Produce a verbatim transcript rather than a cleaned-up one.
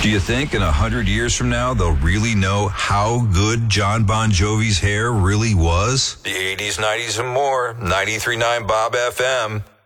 Do you think in a hundred years from now they'll really know how good John Bon Jovi's hair really was? The eighties, nineties, and more. ninety-three point nine Bob F M.